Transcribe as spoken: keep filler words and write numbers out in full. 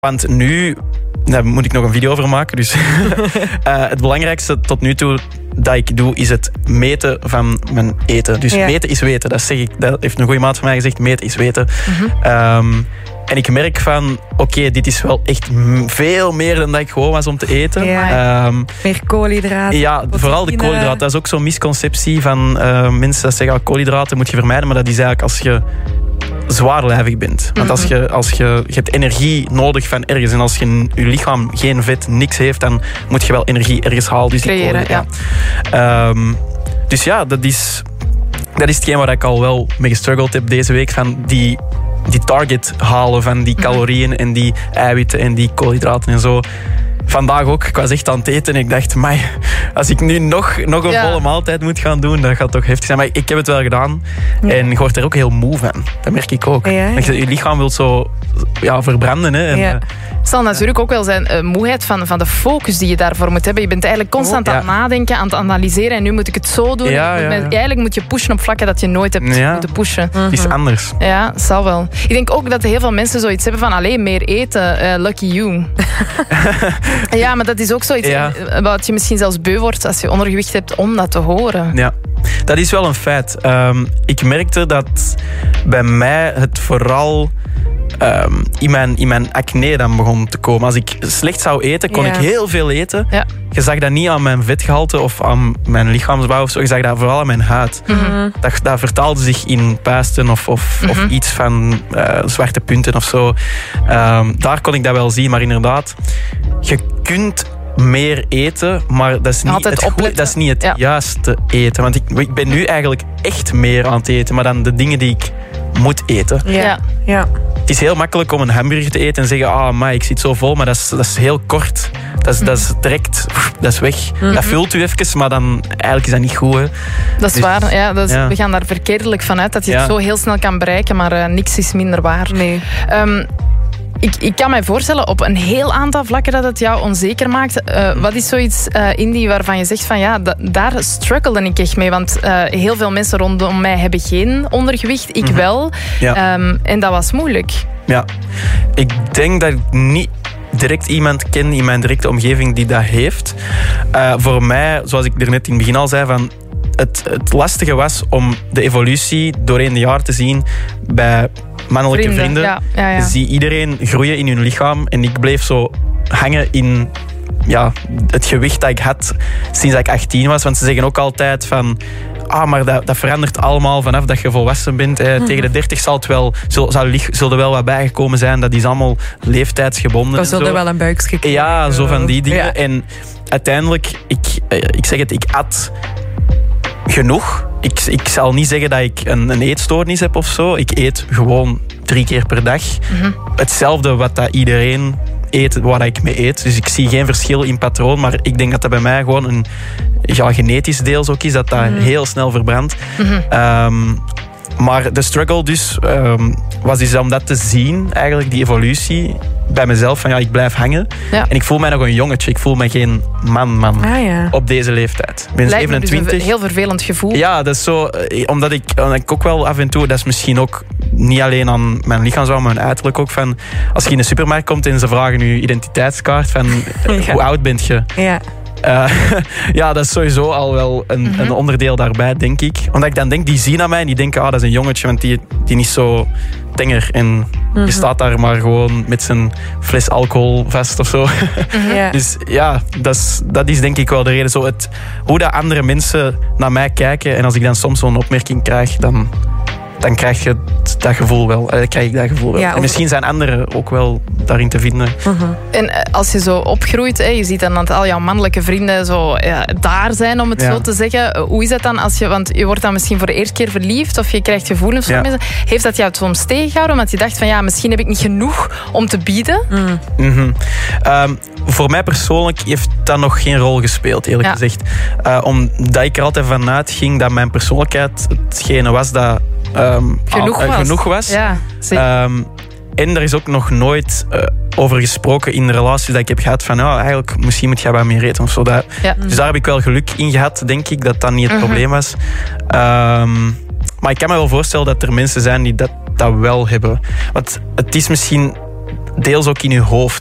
Want nu, daar moet ik nog een video over maken. Dus uh, het belangrijkste tot nu toe dat ik doe, is het meten van mijn eten. Dus ja. meten is weten. Dat, zeg ik, dat heeft een goede maat van mij gezegd. Meten is weten. Mm-hmm. Um, en ik merk van, oké, okay, dit is wel echt veel meer dan dat ik gewoon was om te eten. Ja. Um, meer koolhydraten. Ja, proteïne. Vooral de koolhydraten. Dat is ook zo'n misconceptie van uh, mensen dat zeggen, oh, koolhydraten moet je vermijden. Maar dat is eigenlijk als je zwaarlijvig bent. Want als je, als je, je hebt energie nodig van ergens. En als je, je lichaam geen vet, niks heeft, dan moet je wel energie ergens halen. Dus, creëren, ja. Ja. Um, dus ja, dat is, dat is hetgeen waar ik al wel mee gestruggeld heb deze week. Van die, die target halen van die calorieën en die eiwitten en die koolhydraten en zo. Vandaag ook, ik was echt aan het eten en ik dacht, amai, als ik nu nog, nog een ja. volle maaltijd moet gaan doen, dat gaat toch heftig zijn. Maar ik heb het wel gedaan ja. en je wordt er ook heel moe van. Dat merk ik ook. Ja, ja. Je lichaam wil zo ja, verbranden. Hè, en, ja. Het zal natuurlijk ook wel zijn uh, moeheid van, van de focus die je daarvoor moet hebben. Je bent eigenlijk constant oh, ja. aan het nadenken, aan het analyseren en nu moet ik het zo doen. Ja, ja, ja. Eigenlijk moet je pushen op vlakken dat je nooit hebt ja. moeten pushen. Mm-hmm. Het is anders. Ja, het zal wel. Ik denk ook dat heel veel mensen zoiets hebben van alleen meer eten, uh, lucky you. Ja, maar dat is ook zoiets ja. wat je misschien zelfs beu wordt als je ondergewicht hebt om dat te horen. Ja, dat is wel een feit. Um, ik merkte dat bij mij het vooral um, in, mijn, in mijn acne dan begon te komen. Als ik slecht zou eten, kon ja. ik heel veel eten. Ja. Je zag dat niet aan mijn vetgehalte of aan mijn lichaamsbouw of zo. Je zag dat vooral aan mijn huid. Mm-hmm. Dat, dat vertaalde zich in puisten of, of, mm-hmm. of iets van uh, zwarte punten of zo. Um, daar kon ik dat wel zien, maar inderdaad, je kunt meer eten, maar dat is niet het, goed, dat is niet het ja. juiste eten. Want ik, ik ben nu eigenlijk echt meer aan het eten, maar dan de dingen die ik moet eten. Ja. Ja. Het is heel makkelijk om een hamburger te eten en zeggen, ah, maar ik zit zo vol, maar dat is, dat is heel kort. Dat is, mm. dat is direct, dat is weg. Mm-hmm. Dat vult u even, maar dan eigenlijk is dat niet goed. Hè. Dat is dus, waar. Ja, dat is, ja. We gaan daar verkeerdelijk vanuit dat je ja. het zo heel snel kan bereiken, maar uh, niks is minder waar. Nee. Um, Ik, ik kan mij voorstellen op een heel aantal vlakken dat het jou onzeker maakt. Uh, wat is zoiets, uh, Indy, waarvan je zegt van ja, da, daar struggelde ik echt mee. Want uh, heel veel mensen rondom mij hebben geen ondergewicht. Ik mm-hmm. wel. Ja. Um, en dat was moeilijk. Ja, ik denk dat ik niet direct iemand ken in mijn directe omgeving die dat heeft. Uh, voor mij, zoals ik er net in het begin al zei, van het, het lastige was om de evolutie doorheen de jaren te zien bij mannelijke vrienden. vrienden. Ja, ja, ja. Zie iedereen groeien in hun lichaam. En ik bleef zo hangen in ja, het gewicht dat ik had sinds ik achttien was. Want ze zeggen ook altijd van ah, maar dat, dat verandert allemaal vanaf dat je volwassen bent. Eh, mm-hmm. Tegen de dertig zal het wel, zal, zal, zal er wel wat bijgekomen zijn. Dat is allemaal leeftijdsgebonden. Dan zal er wel een buikje krijgen. Ja, zo van die dingen. Ja. En uiteindelijk, ik, ik zeg het, ik at genoeg. Ik, ik zal niet zeggen dat ik een, een eetstoornis heb of zo. Ik eet gewoon drie keer per dag. Mm-hmm. Hetzelfde wat dat iedereen eet, waar ik mee eet. Dus ik zie geen verschil in patroon. Maar ik denk dat dat bij mij gewoon een ja, genetisch deels ook is. Dat dat mm-hmm. heel snel verbrandt. Mm-hmm. Um, maar de struggle dus um, was dus om dat te zien, eigenlijk die evolutie bij mezelf, van ja, ik blijf hangen. Ja. En ik voel mij nog een jongetje. Ik voel me geen man, man ah, ja. op deze leeftijd. Ik ben lijkt zevenentwintig. Me dus een heel vervelend gevoel. Ja, dat is zo, omdat ik, omdat ik ook wel af en toe, dat is misschien ook niet alleen aan mijn lichaamsbouw, maar mijn uiterlijk ook van, als je in de supermarkt komt en ze vragen je identiteitskaart van ja. hoe oud bent je? Ja. Uh, ja, dat is sowieso al wel een, mm-hmm. een onderdeel daarbij, denk ik. Omdat ik dan denk, die zien aan mij en die denken, ah, dat is een jongetje, want die, die is zo tenger. En mm-hmm. je staat daar maar gewoon met zijn fles alcohol vast of zo. Mm-hmm. Yeah. Dus ja, dat is, dat is denk ik wel de reden. Zo het, hoe dat andere mensen naar mij kijken en als ik dan soms zo'n opmerking krijg, dan, dan krijg je dat gevoel wel. Dan krijg ik dat gevoel wel. Ja, en misschien zijn anderen ook wel daarin te vinden. Uh-huh. En als je zo opgroeit, hè, je ziet dan dat al jouw mannelijke vrienden zo ja, daar zijn, om het ja. zo te zeggen. Hoe is dat dan als je, want je wordt dan misschien voor de eerste keer verliefd of je krijgt gevoelens van ja. mensen. Heeft dat jou soms tegengehouden? Omdat je dacht van ja, misschien heb ik niet genoeg om te bieden? Mm. Mm-hmm. Um, voor mij persoonlijk heeft dat nog geen rol gespeeld, eerlijk ja. gezegd. Uh, omdat ik er altijd vanuit ging dat mijn persoonlijkheid hetgene was dat Um, genoeg, al, uh, was. genoeg was. Ja, um, en er is ook nog nooit uh, over gesproken in de relaties dat ik heb gehad van ja, eigenlijk misschien moet je wat meer eten of zo. Dat, ja. Dus daar heb ik wel geluk in gehad, denk ik, dat dat niet het uh-huh. probleem was. Um, maar ik kan me wel voorstellen dat er mensen zijn die dat, dat wel hebben. Want het is misschien deels ook in je hoofd.